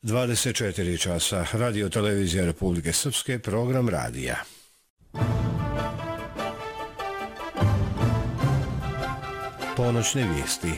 24 časa, Radio Televizija Republike Srpske, program radija. Ponoćne vijesti.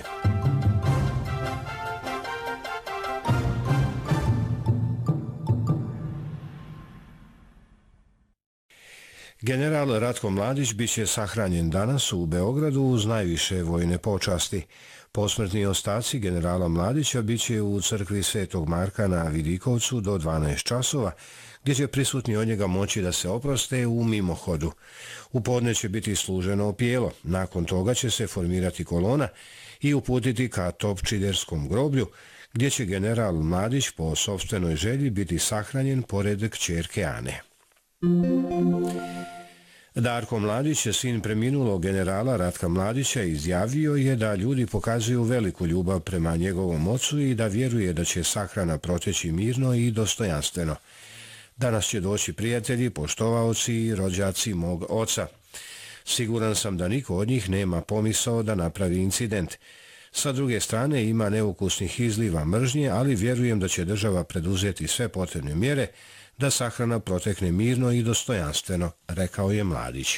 General Ratko Mladić biće sahranjen danas u Beogradu uz najviše vojne počasti. Posmrtni ostaci generala Mladića biće u crkvi Svetog Marka na Vidikovcu do 12 časova, gdje će prisutni od njega moći da se oproste u mimohodu. U podne će biti služeno opijelo, nakon toga će se formirati kolona i uputiti ka Topčiderskom groblju, gdje će general Mladić po sopstvenoj želji biti sahranjen pored kćerke Ane. Darko Mladić, sin preminulog generala Ratka Mladića, izjavio je da ljudi pokazuju veliku ljubav prema njegovom ocu i da vjeruje da će sahrana proteći mirno i dostojanstveno. Danas će doći prijatelji, poštovaoci i rođaci mog oca. Siguran sam da niko od njih nema pomisao da napravi incident. Sa druge strane ima neukusnih izliva mržnje, ali vjerujem da će država preduzeti sve potrebne mjere da sahrana protekne mirno i dostojanstveno, rekao je Mladić.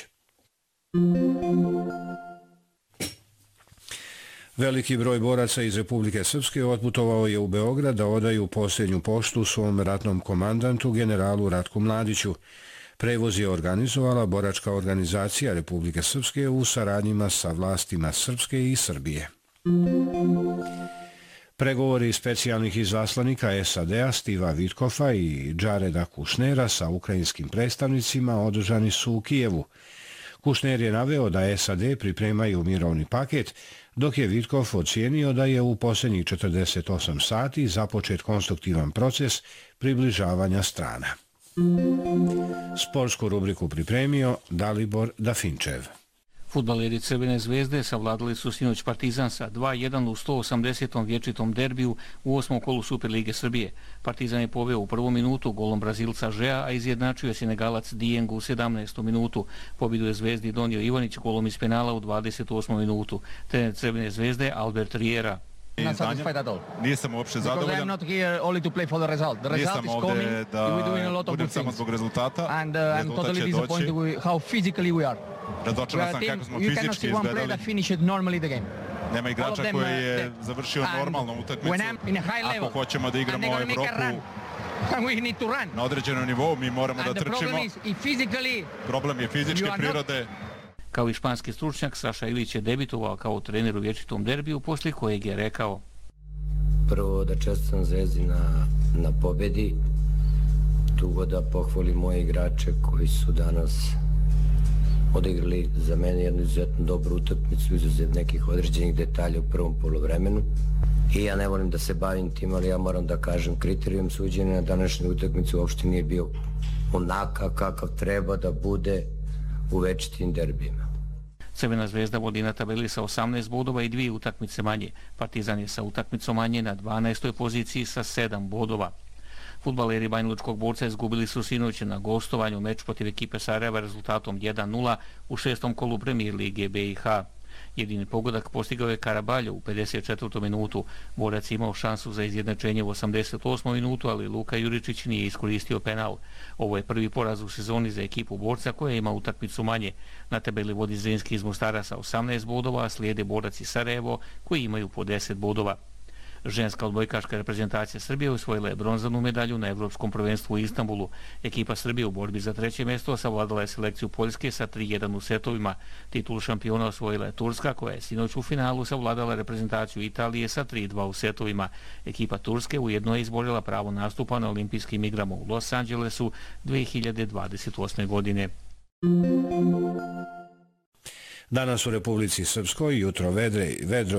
Veliki broj boraca iz Republike Srpske otputovao je u Beograd da odaju posljednju poštu svom ratnom komandantu generalu Ratku Mladiću. Prevoz je organizovala boračka organizacija Republike Srpske u saradnjima sa vlastima Srpske i Srbije. Pregovori specijalnih izaslanika SAD-a Stiva Vitkova i Jareda Kušnera sa ukrajinskim predstavnicima održani su u Kijevu. Kušner je naveo da SAD pripremaju mirovni paket, dok je Vitkov ocijenio da je u posljednjih 48 sati započet konstruktivan proces približavanja strana. Sportsku rubriku pripremio Dalibor Dafinčev. Fudbaleri Crvene zvezde savladali su sinoć Partizan sa 2-1 u 180. vječitom derbiju u 8. kolu Superlige Srbije. Partizan je poveo u prvu minutu golom Brazilca Žea, a izjednačio je Senegalac Diengu u 17. minutu. Pobjedu je Zvezdi donio Ivanić golom iz penala u 28. minutu. Trener Crvene zvezde Albert Riera. Nisam uopšte zadovoljan. Nisam ovdje da budem samo zbog rezultata. Rezultat će doći. Razočaran sam kako smo fizički izgledali. Nema igrača koji je završio normalno utakmicu. Ako hoćemo da igramo u Evropu na određenom nivou, mi moramo da trčimo. Problem je fizičke prirode. Kao i španski stručnjak, Saša Ilić je debitovao kao trener u vječitom derbiju, poslije kojeg je rekao: Prvo da čestitam Zvezdi na pobjedi, drugo da pohvalim moje igrače koji su danas odigrali za mene jednu izuzetno dobru utakmicu, izuzetno nekih određenih detalja u prvom poluvremenu. I ja ne volim da se bavim tim, ali ja moram da kažem, kriterijum suđenja na današnju utakmicu uopšte nije bio onakav kakav treba da bude u večitim derbijima. Crvena zvezda vodi na tabeli sa 18 bodova i 2 utakmice manje. Partizan je sa utakmicom manje na 12. poziciji sa 7 bodova. Fudbaleri Banjalučkog Borca izgubili su sinoć na gostovanju meč protiv ekipe Sarajeva rezultatom 1-0 u 6. kolu Premier Lige BiH. Jedini pogodak postigao je Karabaljo u 54. minutu. Borac imao šansu za izjednačenje u 88. minutu, ali Luka Juričić nije iskoristio penal. Ovo je prvi poraz u sezoni za ekipu Borca koja ima utakmicu manje. Na tabeli vodi Zrinski iz Mostara sa 18 bodova, a slijede Borac i Sarajevo koji imaju po 10 bodova. Ženska odbojkaška reprezentacija Srbije osvojila je bronzanu medalju na Evropskom prvenstvu u Istanbulu. Ekipa Srbije u borbi za treće mjesto savladala je selekciju Poljske sa 3-1 u setovima. Titul šampiona osvojila je Turska, koja je sinoć u finalu savladala reprezentaciju Italije sa 3-2 u setovima. Ekipa Turske ujedno je izborila pravo nastupa na olimpijskim igrama u Los Angelesu 2028. godine. Danas u Republici Srpskoj jutro vedro